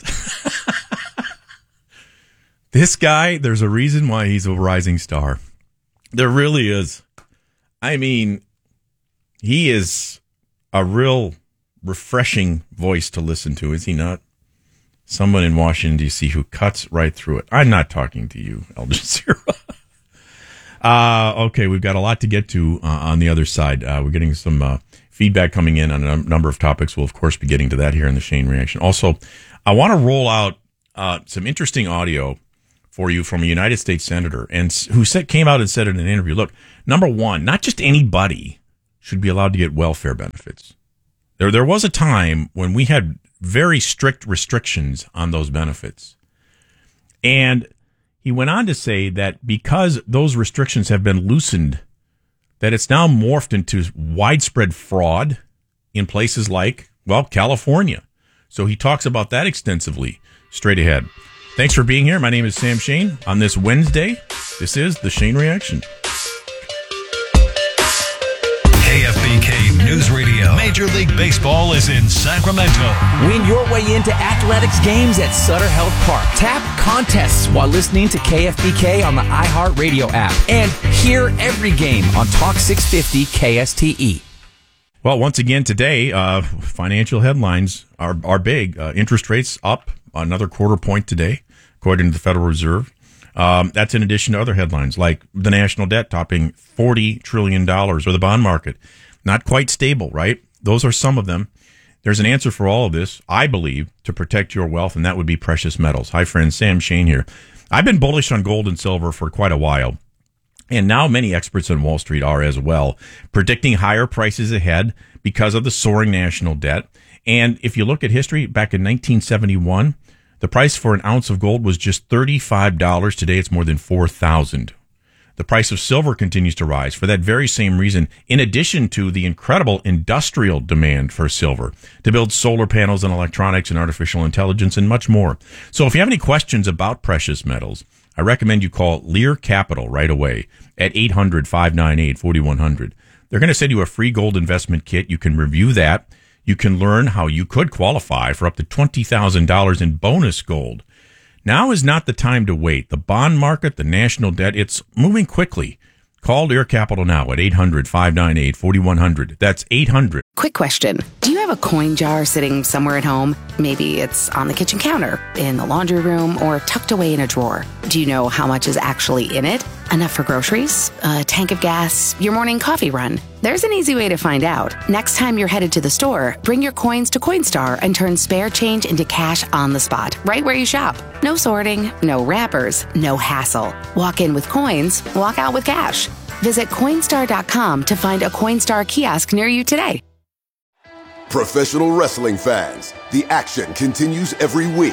This guy, there's a reason why he's a rising star. There really is. I mean, he is a real refreshing voice to listen to, is he not? Someone in Washington, D C who cuts right through it. I'm not talking to you, Al Jazeera. Uh, okay, we've got a lot to get to uh, on the other side. Uh, we're getting some uh, feedback coming in on a number of topics. We'll, of course, be getting to that here in the Shane Reaction. Also, I want to roll out uh, some interesting audio for you from a United States senator, and who said, came out and said in an interview, look, number one, not just anybody should be allowed to get welfare benefits. There, there was a time when we had very strict restrictions on those benefits. And he went on to say that because those restrictions have been loosened, that it's now morphed into widespread fraud in places like, well, California. So he talks about that extensively straight ahead. Thanks for being here. My name is Sam Shane. On this Wednesday, this is The Shane Reaction.
K F B K News Radio. Major League Baseball is in Sacramento.
Win your way into athletics games at Sutter Health Park. Tap contests while listening to K F B K on the iHeartRadio app. And hear every game on Talk six fifty K S T E.
Well, once again today, uh, financial headlines are, are big. Uh, interest rates up another quarter point today, according to the Federal Reserve. Um, that's in addition to other headlines like the national debt topping forty trillion dollars, or the bond market. Not quite stable, right? Those are some of them. There's an answer for all of this, I believe, to protect your wealth, and that would be precious metals. Hi, friends. Sam Shane here. I've been bullish on gold and silver for quite a while, and now many experts on Wall Street are as well, predicting higher prices ahead because of the soaring national debt. And if you look at history, back in nineteen seventy-one, the price for an ounce of gold was just thirty-five dollars. Today, it's more than four thousand dollars. The price of silver continues to rise for that very same reason, in addition to the incredible industrial demand for silver to build solar panels and electronics and artificial intelligence and much more. So if you have any questions about precious metals, I recommend you call Lear Capital right away at eight hundred, five nine eight, four one zero zero. They're going to send you a free gold investment kit. You can review that. You can learn how you could qualify for up to twenty thousand dollars in bonus gold. Now is not the time to wait. The bond market, the national debt, it's moving quickly. Call Lear Capital now at eight hundred, five nine eight, four one zero zero. That's eight hundred.
Quick question. Do you have a coin jar sitting somewhere at home? Maybe it's on the kitchen counter, in the laundry room, or tucked away in a drawer. Do you know how much is actually in it? Enough for groceries? A tank of gas? Your morning coffee run? There's an easy way to find out. Next time you're headed to the store, bring your coins to Coinstar and turn spare change into cash on the spot, right where you shop. No sorting, no wrappers, no hassle. Walk in with coins, walk out with cash. Visit Coinstar dot com to find a Coinstar kiosk near you today.
Professional wrestling fans, the action continues every week.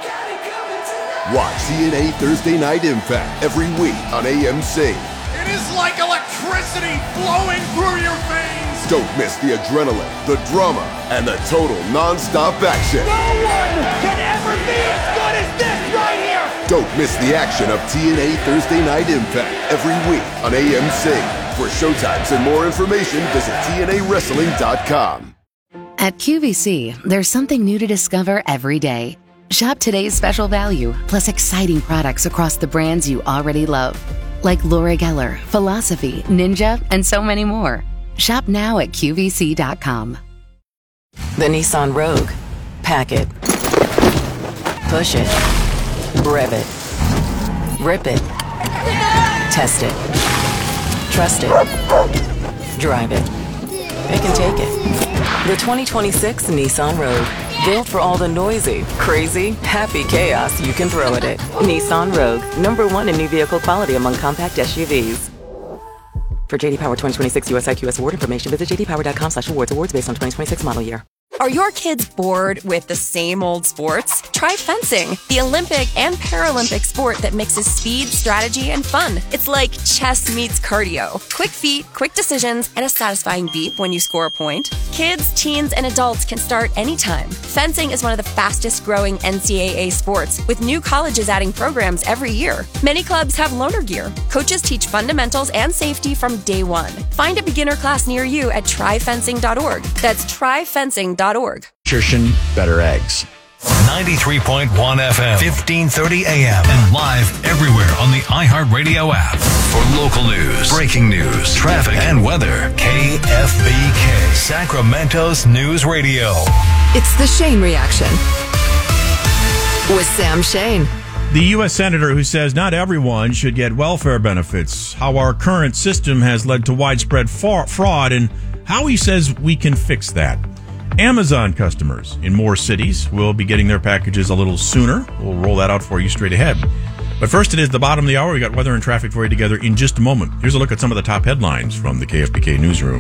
Watch T N A Thursday Night Impact every week on A M C.
It is like electricity flowing through your veins.
Don't miss the adrenaline, the drama, and the total non-stop action.
No one can ever be as good as this right here.
Don't miss the action of T N A Thursday Night Impact every week on A M C. For showtimes and more information, visit T N A wrestling dot com.
At Q V C, there's something new to discover every day. Shop today's special value, plus exciting products across the brands you already love, like Laura Geller, Philosophy, Ninja, and so many more. Shop now at Q V C dot com.
The Nissan Rogue. Pack it. Push it. Rev it. Rip it. Test it. Trust it. Drive it. It can take it. The twenty twenty-six Nissan Rogue. Built for all the noisy, crazy, happy chaos you can throw at it. Nissan Rogue. Number one in new vehicle quality among compact S U Vs. For J D Power twenty twenty-six U S I Q S award information, visit j d power dot com slash awards. Awards based on twenty twenty-six model year.
Are your kids bored with the same old sports? Try fencing, the Olympic and Paralympic sport that mixes speed, strategy, and fun. It's like chess meets cardio. Quick feet, quick decisions, and a satisfying beep when you score a point. Kids, teens, and adults can start anytime. Fencing is one of the fastest growing N C double A sports, with new colleges adding programs every year. Many clubs have loaner gear. Coaches teach fundamentals and safety from day one. Find a beginner class near you at try fencing dot org. That's try fencing dot org.
Nutrition, better eggs.
ninety-three point one F M, fifteen thirty A M, and live everywhere on the iHeartRadio app. For local news, breaking news, traffic, and weather, K F B K, Sacramento's News Radio.
It's the Shane Reaction with Sam Shane.
The U S senator who says not everyone should get welfare benefits, how our current system has led to widespread fa- fraud, and how he says we can fix that. Amazon customers in more cities will be getting their packages a little sooner. We'll roll that out for you straight ahead. But first, it is the bottom of the hour. We got weather and traffic for you together in just a moment. Here's a look at some of the top headlines from the K F B K newsroom.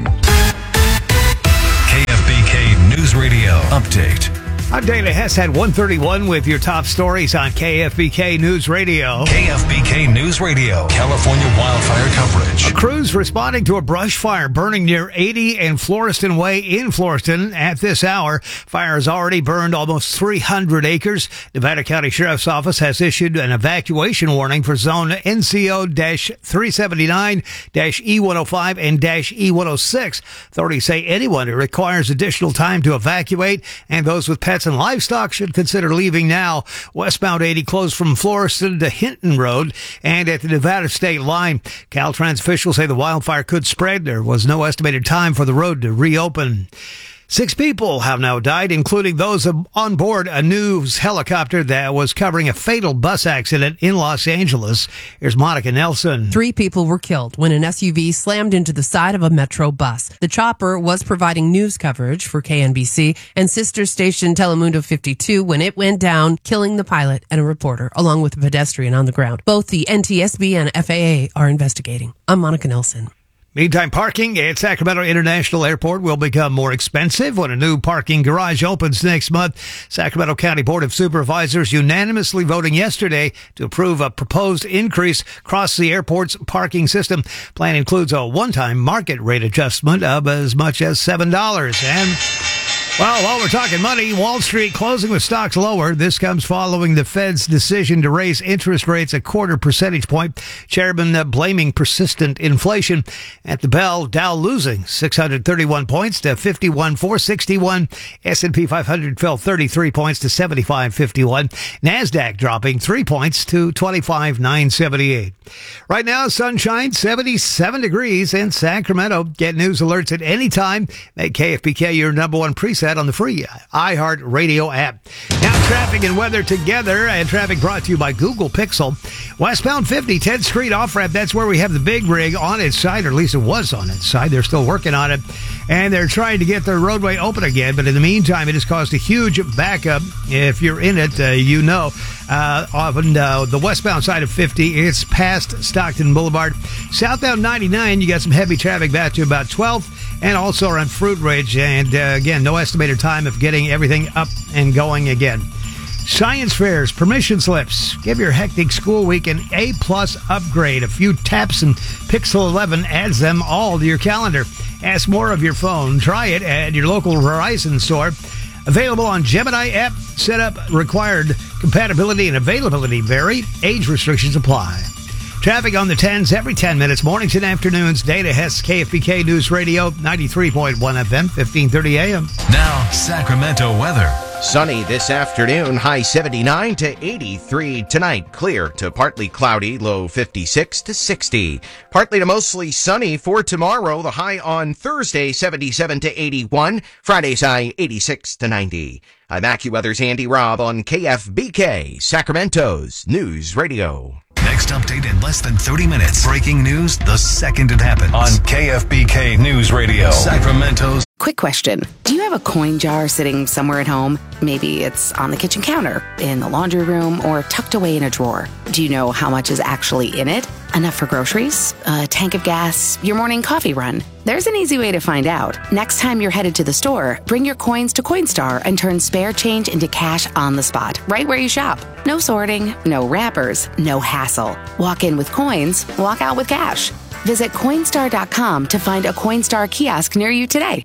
K F B K News Radio update.
I'm Dana Hess at one thirty-one with your top stories on K F B K News Radio.
K F B K News Radio, California wildfire coverage.
A crew's responding to a brush fire burning near eighty and Floreston Way in Floreston at this hour. Fire has already burned almost three hundred acres. Nevada County Sheriff's Office has issued an evacuation warning for zone N C O three seventy-nine, E one oh five, and E one oh six. Authorities say anyone who requires additional time to evacuate and those with pets and livestock should consider leaving now. Westbound eighty closed from Floreston to Hinton Road and at the Nevada state line. Caltrans officials say the wildfire could spread. There was no estimated time for the road to reopen. Six people have now died, including those on board a news helicopter that was covering a fatal bus accident in Los Angeles. Here's Monica Nelson.
Three people were killed when an S U V slammed into the side of a Metro bus. The chopper was providing news coverage for K N B C and sister station Telemundo fifty-two when it went down, killing the pilot and a reporter, along with a pedestrian on the ground. Both the N T S B and F A A are investigating. I'm Monica Nelson.
Meantime, parking at Sacramento International Airport will become more expensive when a new parking garage opens next month. Sacramento County Board of Supervisors unanimously voting yesterday to approve a proposed increase across the airport's parking system. Plan includes a one-time market rate adjustment of as much as seven dollars. And well, while we're talking money, Wall Street closing with stocks lower. This comes following the Fed's decision to raise interest rates a quarter percentage point. Chairman uh, blaming persistent inflation. At the bell, Dow losing six hundred thirty-one points to fifty-one four sixty-one. S and P five hundred fell thirty-three points to seventy-five fifty-one. NASDAQ dropping three points to twenty-five nine seventy-eight. Right now, sunshine, seventy-seven degrees in Sacramento. Get news alerts at any time. Make K F B K your number one preset on the free iHeart Radio app. Now traffic and weather together, and traffic brought to you by Google Pixel. Westbound fifty, tenth Street off-ramp, that's where we have the big rig on its side, or at least it was on its side. They're still working on it, and they're trying to get the roadway open again, but in the meantime, it has caused a huge backup. If you're in it, uh, you know. Uh, on uh, the westbound side of fifty, it's past Stockton Boulevard. Southbound ninety-nine, you got some heavy traffic back to about twelfth, and also around Fruit Ridge. And uh, again, no estimated time of getting everything up and going again. Science fairs, permission slips. Give your hectic school week an A-plus upgrade. A few taps and Pixel eleven adds them all to your calendar. Ask more of your phone. Try it at your local Verizon store. Available on Gemini app. Setup required. Compatibility and availability vary. Age restrictions apply. Traffic on the tens every ten minutes, mornings and afternoons. Data Hess, K F B K News Radio, ninety-three point one F M, fifteen thirty A M.
Now, Sacramento weather.
Sunny this afternoon, high seventy-nine to eighty-three. Tonight, clear to partly cloudy, low fifty-six to sixty. Partly to mostly sunny for tomorrow, the high on Thursday, seventy-seven to eighty-one. Friday's high, eighty-six to ninety. I'm AccuWeather's Andy Robb on K F B K, Sacramento's News Radio.
Next update in less than thirty minutes. Breaking news the second it happens on K F B K News Radio, Sacramento's.
Quick question. Do you have a coin jar sitting somewhere at home? Maybe it's on the kitchen counter, in the laundry room, or tucked away in a drawer. Do you know how much is actually in it? Enough for groceries, a tank of gas, your morning coffee run? There's an easy way to find out. Next time you're headed to the store, bring your coins to Coinstar and turn spare change into cash on the spot, right where you shop. No sorting, no wrappers, no hassle. Walk in with coins, walk out with cash. Visit Coinstar dot com to find a Coinstar kiosk near you today.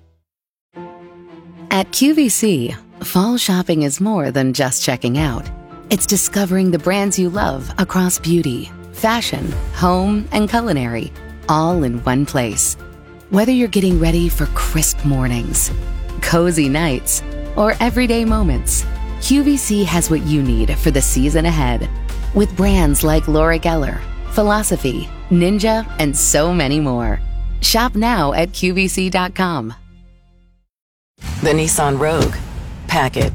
At Q V C, fall shopping is more than just checking out. It's discovering the brands you love across beauty, fashion, home, and culinary, all in one place. Whether you're getting ready for crisp mornings, cozy nights, or everyday moments, Q V C has what you need for the season ahead. With brands like Laura Geller, Philosophy, Ninja, and so many more. Shop now at Q V C dot com.
The Nissan Rogue. Pack it.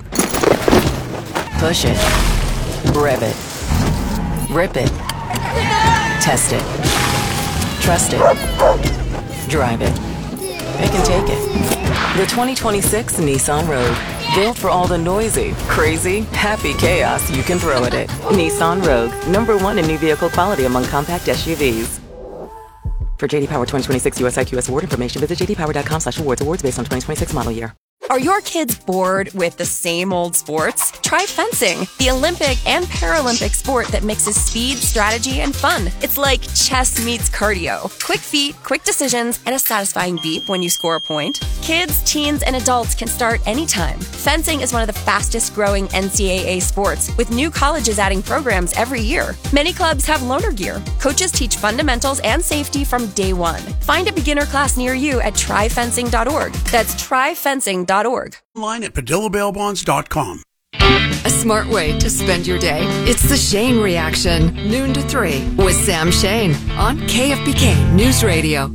Push it. Rev it. Rip it. Test it. Trust it. Drive it. It can take it. The twenty twenty-six Nissan Rogue. Built for all the noisy, crazy, happy chaos you can throw at it. Nissan Rogue, number one in new vehicle quality among compact S U Vs. For J D Power twenty twenty-six U S I Q S award information, visit j d power dot com slash awards. Awards based on twenty twenty-six model year.
Are your kids bored with the same old sports? Try fencing, the Olympic and Paralympic sport that mixes speed, strategy, and fun. It's like chess meets cardio. Quick feet, quick decisions, and a satisfying beep when you score a point. Kids, teens, and adults can start anytime. Fencing is one of the fastest growing N C double A sports, with new colleges adding programs every year. Many clubs have loaner gear. Coaches teach fundamentals and safety from day one. Find a beginner class near you at try fencing dot org. That's try fencing dot org.
Online at padilla bail bonds dot com.
A smart way to spend your day. It's the Shane Reaction, noon to three, with Sam Shane on K F B K News Radio.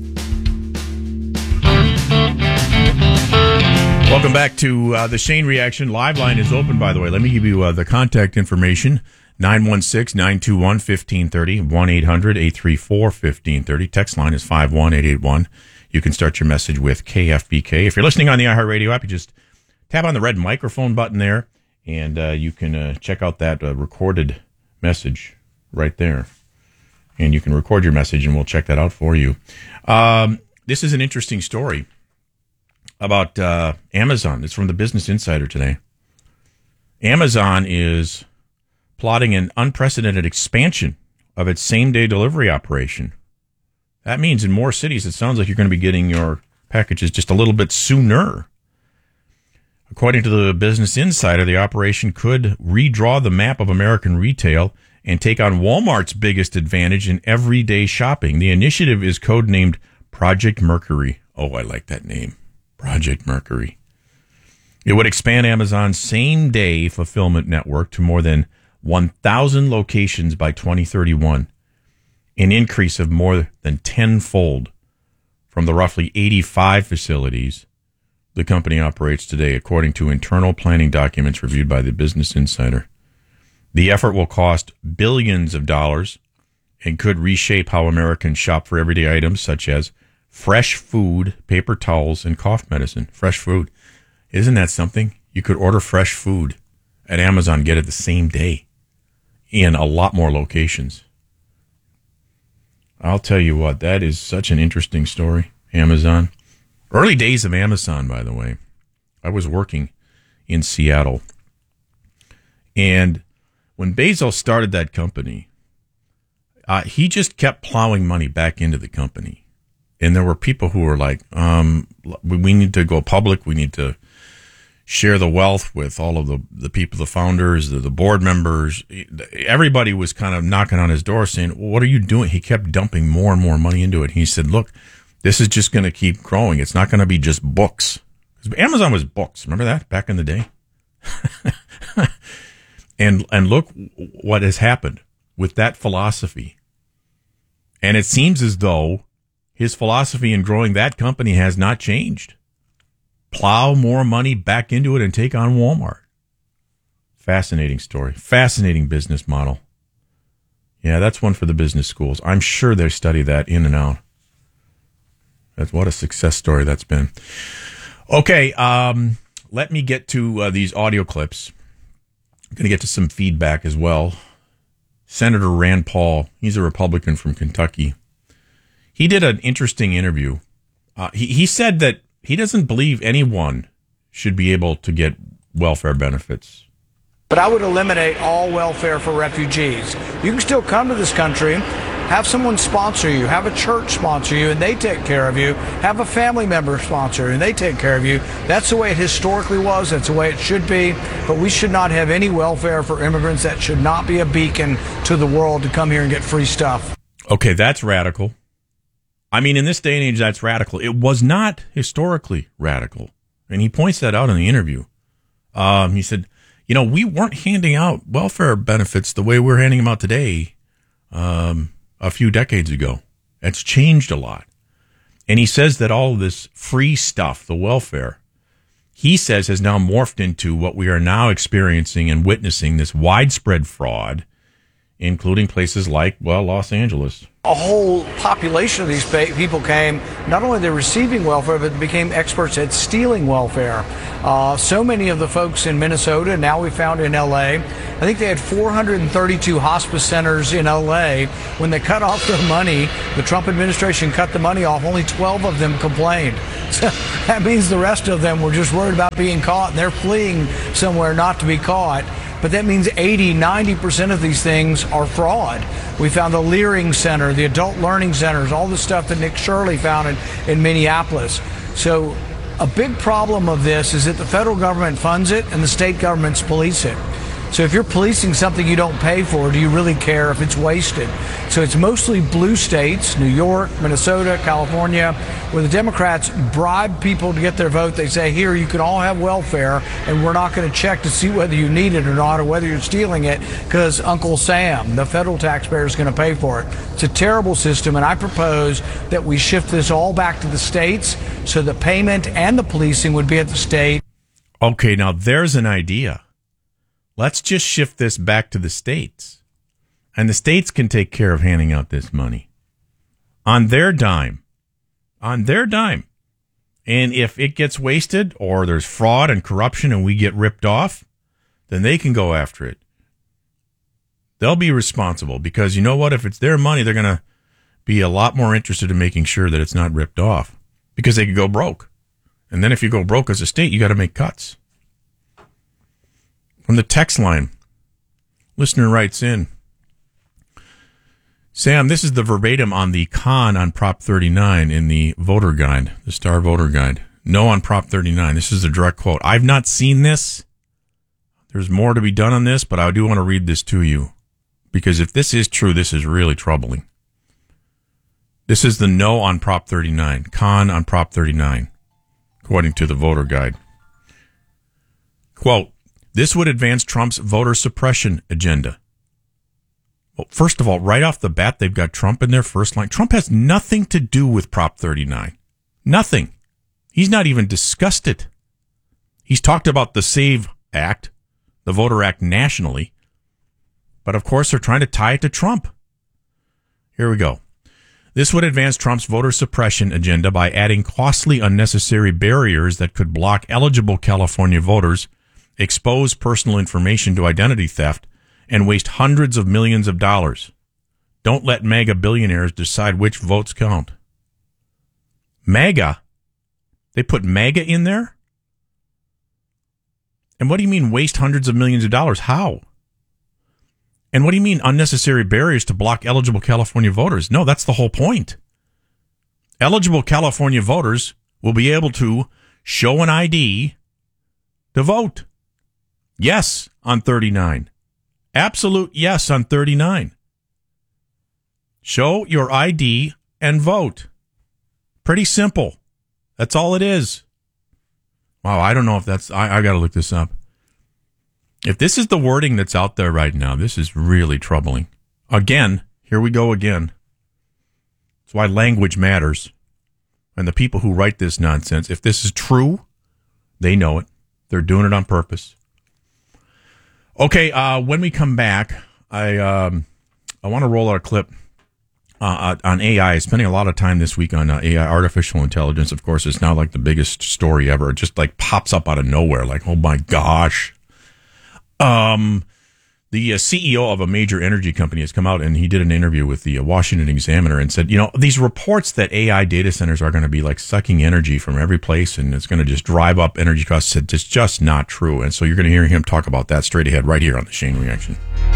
Welcome back to uh, the Shane Reaction. Live line is open, by the way. Let me give you uh, the contact information. nine one six, nine two one, one five three zero, one eight hundred, eight three four, one five three zero. Text line is five one eight eight one. You can start your message with K F B K. If you're listening on the iHeartRadio app, you just tap on the red microphone button there, and uh, you can uh, check out that uh, recorded message right there. And you can record your message, and we'll check that out for you. Um, this is an interesting story about uh, Amazon. It's from the Business Insider today. Amazon is plotting an unprecedented expansion of its same-day delivery operation. That means in more cities, it sounds like you're going to be getting your packages just a little bit sooner. According to the Business Insider, the operation could redraw the map of American retail and take on Walmart's biggest advantage in everyday shopping. The initiative is codenamed Project Mercury. Oh, I like that name. Project Mercury. It would expand Amazon's same-day fulfillment network to more than one thousand locations by twenty thirty-one. An increase of more than tenfold from the roughly eighty-five facilities the company operates today, according to internal planning documents reviewed by the Business Insider. The effort will cost billions of dollars and could reshape how Americans shop for everyday items such as fresh food, paper towels, and cough medicine. Fresh food. Isn't that something? You could order fresh food at Amazon, get it the same day in a lot more locations. I'll tell you what, that is such an interesting story, Amazon. Early days of Amazon, by the way. I was working in Seattle. And when Bezos started that company, uh, he just kept plowing money back into the company. And there were people who were like, um, we need to go public. We need to share the wealth with all of the, the people, the founders, the, the board members. Everybody was kind of knocking on his door saying, well, what are you doing? He kept dumping more and more money into it. He said, look, this is just going to keep growing. It's not going to be just books. Amazon was books. Remember that back in the day? and and look what has happened with that philosophy. And it seems as though his philosophy in growing that company has not changed. Plow more money back into it and take on Walmart. Fascinating story. Fascinating business model. Yeah, that's one for the business schools. I'm sure they study that in and out. That's what a success story that's been. Okay, um, let me get to uh, these audio clips. I'm going to get to some feedback as well. Senator Rand Paul, he's a Republican from Kentucky. He did an interesting interview. Uh, he, he said that he doesn't believe anyone should be able to get welfare benefits.
But I would eliminate all welfare for refugees. You can still come to this country, have someone sponsor you, have a church sponsor you, and they take care of you. Have a family member sponsor you, and they take care of you. That's the way it historically was. That's the way it should be. But we should not have any welfare for immigrants. That should not be a beacon to the world to come here and get free stuff.
Okay, that's radical. I mean, in this day and age, that's radical. It was not historically radical. And he points that out in the interview. Um, he said, you know, we weren't handing out welfare benefits the way we're handing them out today um, a few decades ago. It's changed a lot. And he says that all of this free stuff, the welfare, he says has now morphed into what we are now experiencing and witnessing, this widespread fraud, including places like, well, Los Angeles.
A whole population of these people came, not only they're receiving welfare, but became experts at stealing welfare. Uh, so many of the folks in Minnesota, now we found in L A, I think they had four hundred thirty-two hospice centers in L A. When they cut off the money, the Trump administration cut the money off, only twelve of them complained. So that means the rest of them were just worried about being caught, and they're fleeing somewhere not to be caught. But that means eighty, ninety percent of these things are fraud. We found the Leering Center, the Adult Learning Centers, all the stuff that Nick Shirley found in, in Minneapolis. So a big problem of this is that the federal government funds it and the state governments police it. So if you're policing something you don't pay for, do you really care if it's wasted? So it's mostly blue states, New York, Minnesota, California, where the Democrats bribe people to get their vote. They say, here, you can all have welfare, and we're not going to check to see whether you need it or not, or whether you're stealing it, because Uncle Sam, the federal taxpayer, is going to pay for it. It's a terrible system, and I propose that we shift this all back to the states so the payment and the policing would be at the state.
Okay, now there's an idea. Let's just shift this back to the states. And the states can take care of handing out this money on their dime. On their dime. And if it gets wasted or there's fraud and corruption and we get ripped off, then they can go after it. They'll be responsible because you know what? If it's their money, they're going to be a lot more interested in making sure that it's not ripped off because they could go broke. And then if you go broke as a state, you got to make cuts. From the text line, listener writes in, Sam, this is the verbatim on the con on Prop thirty-nine in the voter guide, the Star Voter Guide. No on Prop thirty-nine. This is a direct quote. I've not seen this. There's more to be done on this, but I do want to read this to you. Because if this is true, this is really troubling. This is the no on Prop thirty-nine, con on Prop thirty-nine, according to the voter guide. Quote, this would advance Trump's voter suppression agenda. Well, first of all, right off the bat, they've got Trump in their first line. Trump has nothing to do with Prop thirty-nine. Nothing. He's not even discussed it. He's talked about the SAVE Act, the Voter Act nationally. But of course, they're trying to tie it to Trump. Here we go. This would advance Trump's voter suppression agenda by adding costly, unnecessary barriers that could block eligible California voters, expose personal information to identity theft, and waste hundreds of millions of dollars. Don't let MAGA billionaires decide which votes count. MAGA? They put MAGA in there? And what do you mean waste hundreds of millions of dollars? How? And what do you mean unnecessary barriers to block eligible California voters? No, that's the whole point. Eligible California voters will be able to show an I D to vote. Yes, on thirty-nine. Absolute yes on thirty-nine. Show your I D and vote. Pretty simple. That's all it is. Wow, I don't know if that's... I, I got to look this up. If this is the wording that's out there right now, this is really troubling. Again, here we go again. That's why language matters. And the people who write this nonsense, if this is true, they know it. They're doing it on purpose. Okay, uh, when we come back, I um, I want to roll out a clip uh, on A I. Spending a lot of time this week on uh, A I, artificial intelligence. Of course, it's now like the biggest story ever. It just like pops up out of nowhere. Like, oh my gosh. Um, the uh, C E O of a major energy company has come out and he did an interview with the uh, Washington Examiner and said, you know, these reports that A I data centers are going to be like sucking energy from every place and it's going to just drive up energy costs. It's just not true. And so you're going to hear him talk about that straight ahead right here on the Shane Reaction.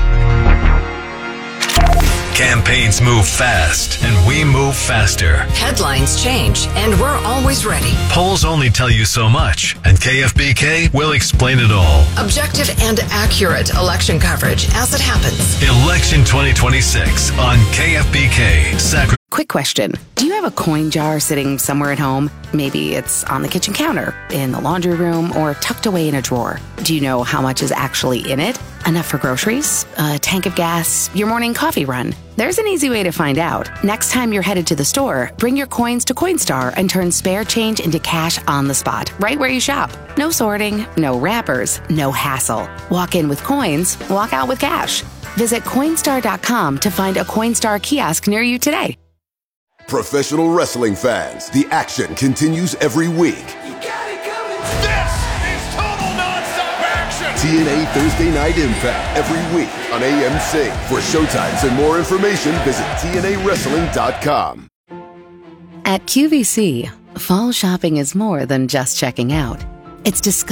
Campaigns move fast, and we move faster.
Headlines change, and we're always ready.
Polls only tell you so much, and K F B K will explain it all.
Objective and accurate election coverage as it happens.
Election twenty twenty-six on K F B K. Sacramento.
Quick question. Do you have a coin jar sitting somewhere at home? Maybe it's on the kitchen counter, in the laundry room, or tucked away in a drawer. Do you know how much is actually in it? Enough for groceries, a tank of gas, your morning coffee run? There's an easy way to find out. Next time you're headed to the store, bring your coins to Coinstar and turn spare change into cash on the spot, right where you shop. No sorting, no wrappers, no hassle. Walk in with coins, walk out with cash. Visit Coinstar dot com to find a Coinstar kiosk near you today.
Professional wrestling fans, the action continues every week.
You got it coming. This is
T N A Thursday Night Impact every week on A M C. For showtimes and more information, visit T N A wrestling dot com.
At Q V C, fall shopping is more than just checking out. It's discovering